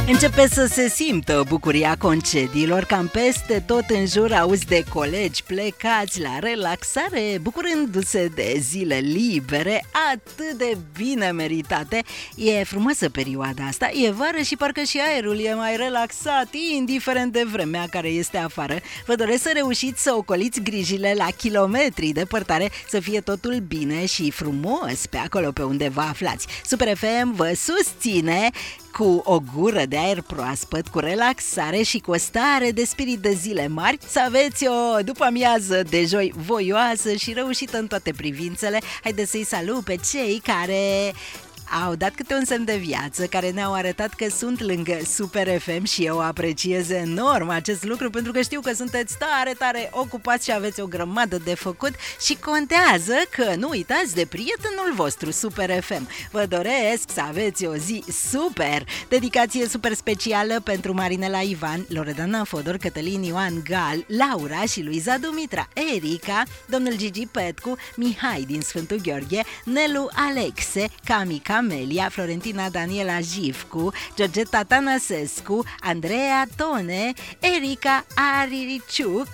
Începe să se simtă bucuria concediilor, cam peste tot în jur auzi de colegi plecați la relaxare, bucurându-se de zile libere atât de bine meritate. E frumoasă perioada asta, e vară și parcă și aerul e mai relaxat, indiferent de vremea care este afară. Vă doresc să reușiți să ocoliți grijile la kilometri departare, să fie totul bine și frumos pe acolo pe unde vă aflați. Super FM vă susține cu o gură de aer proaspăt, cu relaxare și cu o stare de spirit de zile mari, să aveți o după-amiază de joi voioasă și reușită în toate privințele. Haideți să-i salut pe cei care au dat câte un semn de viață, care ne-au arătat că sunt lângă Super FM și eu apreciez enorm acest lucru pentru că știu că sunteți tare ocupați și aveți o grămadă de făcut și contează că nu uitați de prietenul vostru Super FM. Vă doresc să aveți o zi super! Dedicație super specială pentru Marinela Ivan, Loredana Fodor, Cătălin Ioan Gal, Laura și Luiza Dumitra, Erica, domnul Gigi Petcu, Mihai din Sfântul Gheorghe, Nelu Alexe, Cami Camelia, Florentina Daniela Jivcu, Georgeta Tanasescu, Andreea Tone, Erica Aririciuc,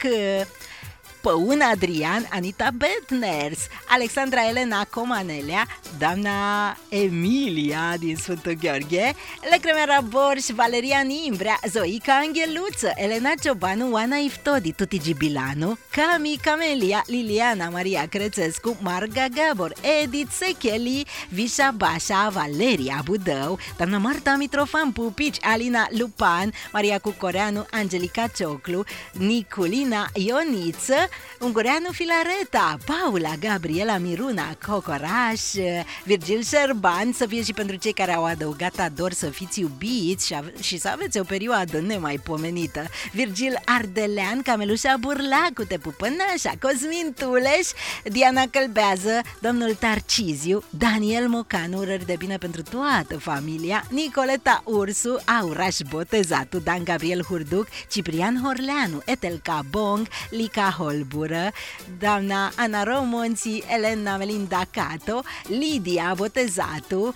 Păun Adrian, Anita Betners, Alexandra Elena Comanelea, doamna Emilia din Sfântul Gheorghe, Lecremera Borș, Valeria Nimbrea, Zoica Angheluță, Elena Ciobanu, Oana Iftodi, Tuti Gibilanu, Cami Camelia, Liliana Maria Crețescu, Marga Gabor, Edith Secheli, Vișa Bașa, Valeria Budău, doamna Marta Mitrofan Pupici, Alina Lupan, Maria Cucoreanu, Angelica Cioclu, Niculina Ioniță, Ungureanu Filareta, Paula, Gabriela Miruna, Cocoraș, Virgil Șerban, să fie și pentru cei care au adăugat ador, să fiți iubiți și să aveți o perioadă nemaipomenită. Virgil Ardelean, Camelușa Burlacu, Te pupă Nașa, Cosmin Tuleș, Diana Călbează, domnul Tarciziu, Daniel Mocanu, urări de bine pentru toată familia, Nicoleta Ursu, Auraș Botezatu, Dan Gabriel Hurduc, Ciprian Horleanu, Etelca Bong, Lica Holbură, doamna Ana Romonții, Elena Melinda Cato, Lidia Botezatu,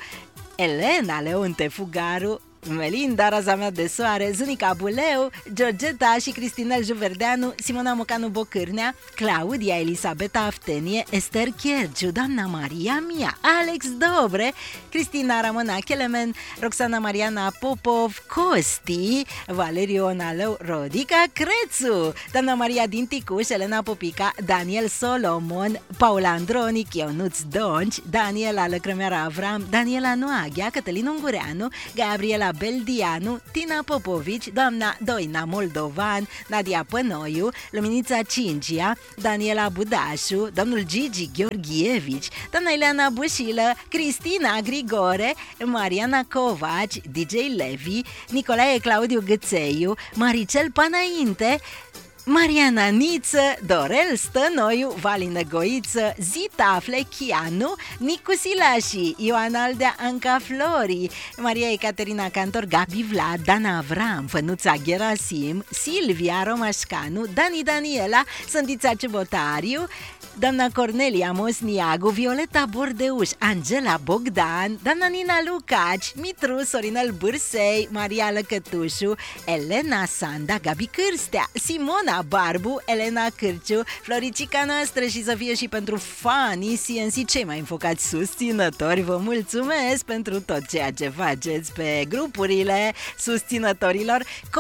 Elena Leonte Fugaru, Melinda, raza mea de soare, Zunica Buleu, Georgeta și Cristinel Juverdeanu, Simona Mocanu Bocârnea, Claudia Elisabeta Aftenie, Ester Cherciu, doamna Maria Mia, Alex Dobre, Cristina Ramona Chelemen, Roxana Mariana Popov, Costi, Valeriu Onalău, Rodica Crețu, doamna Maria Dinticuș, Elena Popica, Daniel Solomon, Paula Andronic, Ionuț Donci, Daniela Lăcrămeara Avram, Daniela Noaghea, Cătălin Ungureanu, Gabriela Beldianu, Tina Popovici, doamna Doina Moldovan, Nadia Pănoiu, Luminița Cingia, Daniela Budașu, domnul Gigi Gheorghievici, doamna Ileana Bușilă, Cristina Grigore, Mariana Covaci, DJ Levi, Nicolae Claudiu Gâțeiu, Maricel Panainte, Mariana Niță, Dorel Stănoiu, Valină Goiță, Zita Flechianu, Nicu Silași, Ioana Aldea Anca Flori, Maria Ecaterina Cantor, Gabi Vlad, Dana Avram, Fănuța Gerasim, Silvia Romașcanu, Dani Daniela, Sândița Ciubotariu, doamna Cornelia Mosniagu, Violeta Bordeuș, Angela Bogdan, doamna Nina Lucaci, Mitru Sorinel Bârsei, Maria Lăcătușu, Elena Sanda, Gabi Cârstea, Simona Barbu, Elena Cârciu, Floricica noastră și să fie și pentru fanii CNC, cei mai înfocați susținători. Vă mulțumesc pentru tot ceea ce faceți pe grupurile susținătorilor.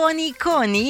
Coni,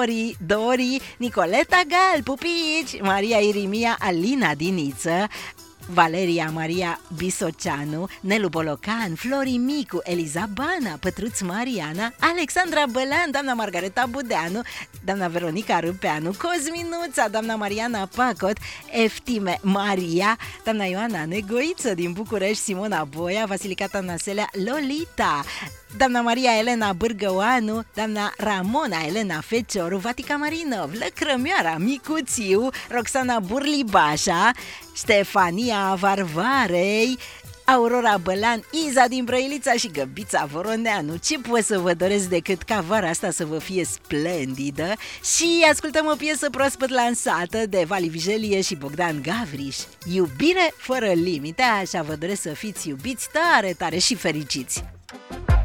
Dori, Nicoleta Gal, Pupici, Maria Irimia, Alina Diniță, Valeria Maria Bisoceanu, Nelu Bolocan, Flori Micu, Eliza Bana, Pătruț Mariana, Alexandra Bălan, doamna Margareta Budeanu, doamna Veronica Râpeanu, Cosminuța, doamna Mariana Pacot, Eftime Maria, doamna Ioana Negoiță din București, Simona Boia, Vasilica Tanaselea, Lolita, doamna Maria Elena Bârgăoanu, doamna Ramona Elena Fecioru, Vatica Marinov, Lăcrămioara Micuțiu, Roxana Burlibașa, Ștefania Varvarei, Aurora Bălan, Iza din Brăilița și Găbița Voroneanu. Ce pot să vă doresc decât ca vara asta să vă fie splendidă? Și ascultăm o piesă proaspăt lansată de Vali Vigelie și Bogdan Gavriș. Iubire fără limite, așa vă doresc să fiți iubiți tare și fericiți!